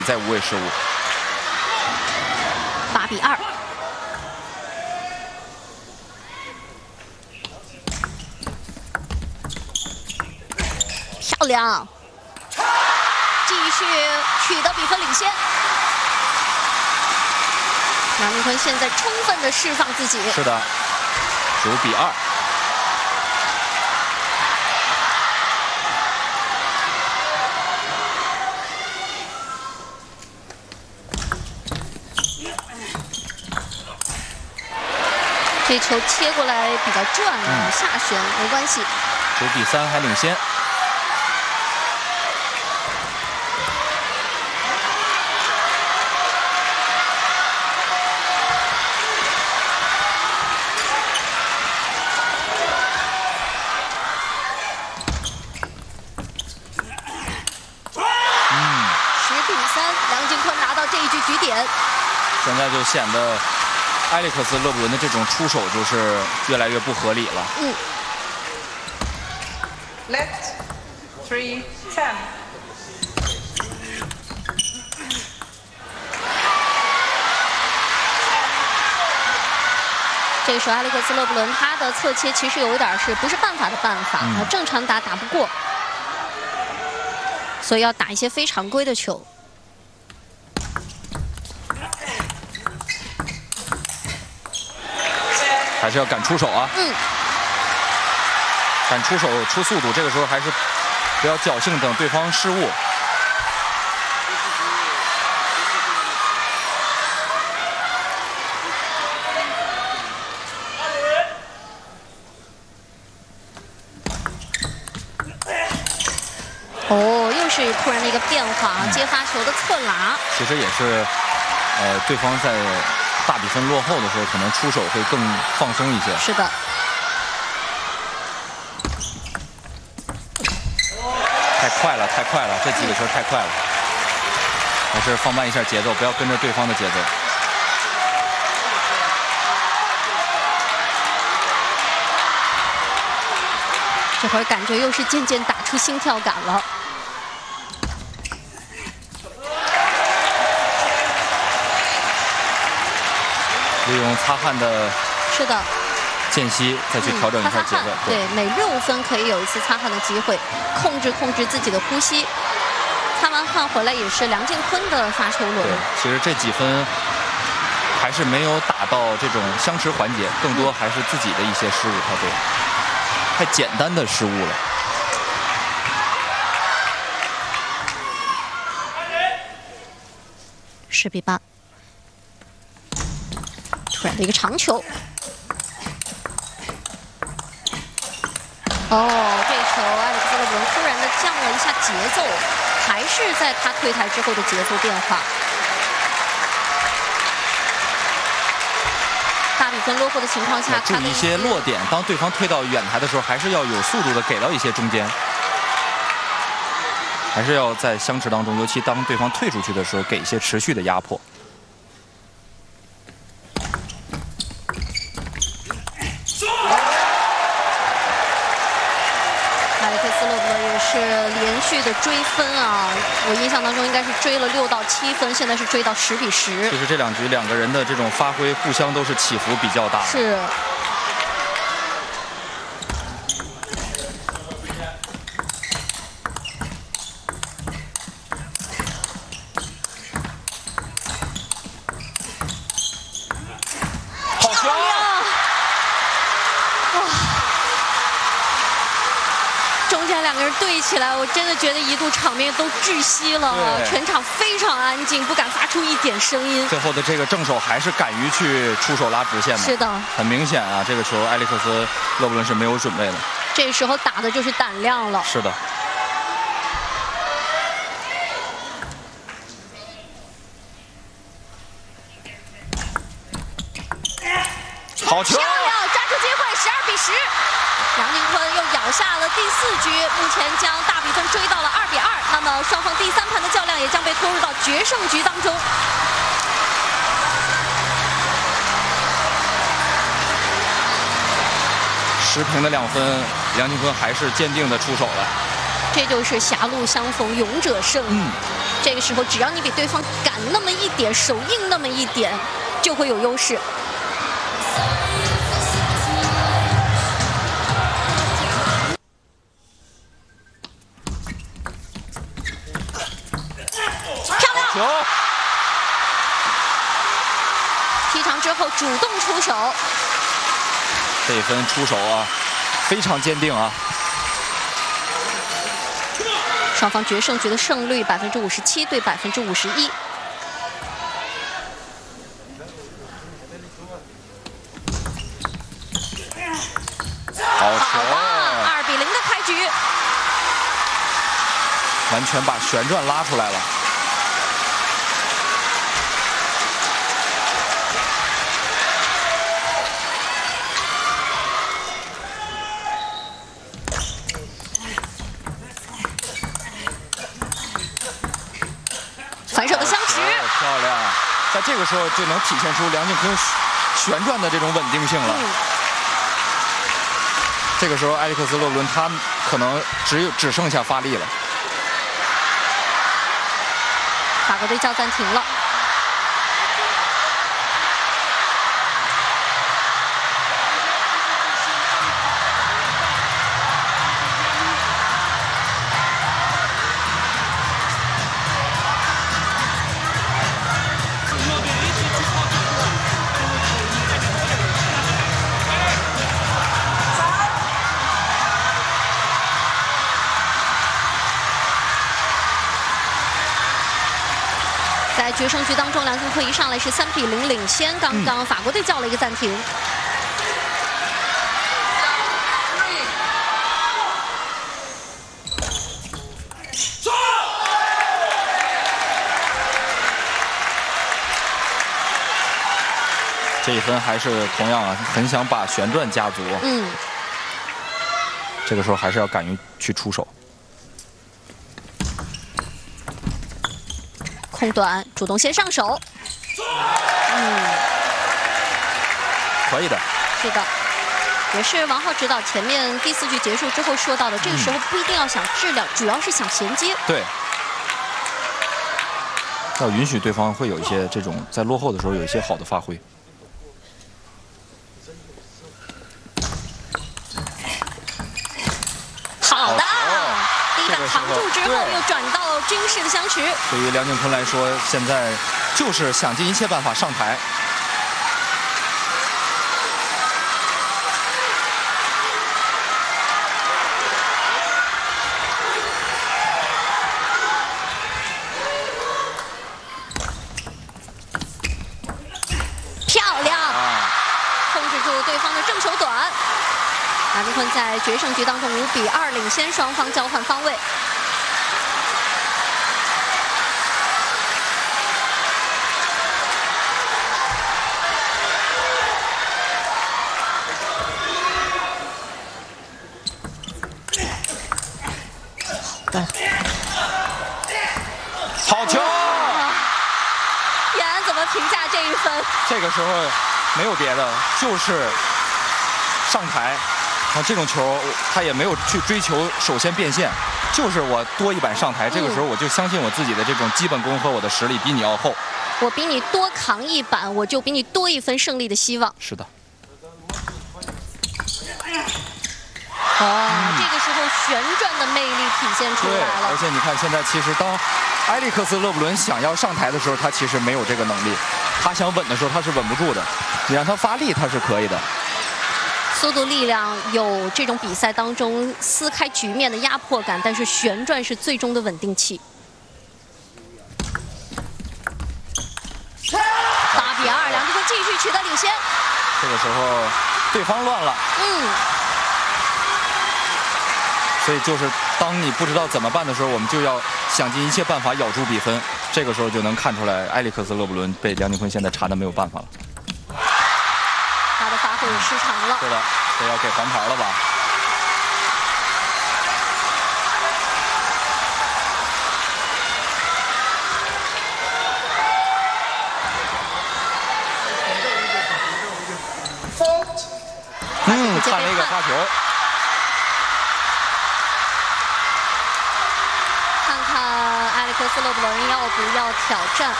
在无谓失误。 8比2。漂亮，继续取得比分领先。杨明坤现在充分的释放自己。 是的，9比2。 这球切过来比较转啊，下旋没关系。 9比3还领先。 10比3，梁靖昆拿到这一局局点。 现在就显得。 埃里克斯·勒布伦的这种出手就是越来越不合理了。 Left 3-10。 这时候埃里克斯·勒布伦他的侧切其实有一点是不是办法的办法，正常打不过，所以要打一些非常规的球。 还是要敢出手啊！敢出手出速度，这个时候还是不要侥幸等对方失误。 哦，又是突然的一个变化，接发球的侧拿。 其实也是，对方在。 大比分落后的时候，可能出手会更放松一些。 是的。 太快了，太快了，这几个球太快了，还是放慢一下节奏，不要跟着对方的节奏。 这会儿感觉又是渐渐打出心跳感了。 利用擦汗的间隙再去调整一下节奏。 对，每6分可以有一次擦汗的机会，控制自己的呼吸。擦完汗回来也是梁靖昆的发球轮。 对，其实这几分还是没有打到这种相持环节，更多还是自己的一些失误太简单的失误了。 10比8。 突然的一个长球，这球埃里克斯·勒布伦突然的降了一下节奏，还是在他退台之后的节奏变化。大比分落后的情况下， 注意一些落点，当对方退到远台的时候，还是要有速度的给到一些中间，还是要在相持当中，尤其当对方退出去的时候，给一些持续的压迫。 是连续的追分啊！我印象当中应该是追了6到7分，现在是追到10比10。 其实这2局2个人的这种发挥，互相都是起伏比较大。 是。 好球！ 哇！ 中间2个人对起来，我真的觉得一度场面都窒息了，全场非常安静，不敢发出一点声音。 最后的这个正手还是敢于去出手拉直线的。 是的， 很明显啊，这个球埃里克斯·勒布伦是没有准备的。 这时候打的就是胆量了。 是的。好球！ 漂亮，抓住机会，12比10。 梁靖昆又咬下了第4局，目前将大比分追到了2比2。那么双方第3盘的较量也将被拖入到决胜局当中。 持平的2分，梁靖昆还是坚定的出手了。 这就是狭路相逢勇者胜。 这个时候，只要你比对方赶那么一点，手硬那么一点，就会有优势。漂亮！ 球。 踢长之后主动出手， 这一分出手啊，非常坚定啊。 双方决胜局的胜率57%对51%。 好球 ！2比0的开局， 完全把旋转拉出来了。 反手的相持， 漂亮！在这个时候就能体现出梁靖昆旋转的这种稳定性了。这个时候，埃里克斯·勒布伦他可能只剩下发力了。 法国队叫暂停了。在决胜局当中，梁靖昆一上来是3比0领先，刚刚法国队叫了一个暂停。 这一分还是同样啊，很想把旋转加足。这个时候还是要敢于去出手。 空短，主动先上手。 可以的。 是的，也是王浩指导前面第4局结束之后说到的，这个时候不一定要想质量，主要是想衔接。 对。要允许对方会有一些这种在落后的时候有一些好的发挥。 好的，第一板扛住之后又转到军事的相持。 对于梁靖昆来说，现在就是想尽一切办法上台。 漂亮，控制住对方的正手短。梁靖昆在决胜局当中5比2领先，双方交换方位。 好球！ 叶安怎么评价这一分？ 这个时候没有别的，就是上台。啊，这种球他也没有去追求首先变现，就是我多一板上台。这个时候我就相信我自己的这种基本功和我的实力比你要厚。 我比你多扛一板，我就比你多1分胜利的希望。 是的。 这个时候旋转的魅力体现出来了。 而且你看，现在其实当埃里克斯·勒布伦想要上台的时候，他其实没有这个能力。他想稳的时候，他是稳不住的。你让他发力，他是可以的。 速度、力量有这种比赛当中撕开局面的压迫感，但是旋转是最终的稳定器。8比2，梁靖昆继续取得领先。 这个时候对方乱了。所以就是当你不知道怎么办的时候，我们就要想尽一切办法咬住比分。这个时候就能看出来，埃里克斯·勒布伦被梁靖昆现在缠得没有办法了。 他的发挥也失常了。 是的，这要给黄牌了吧？看了一个发球。 看看埃里克科斯勒布隆要不要挑战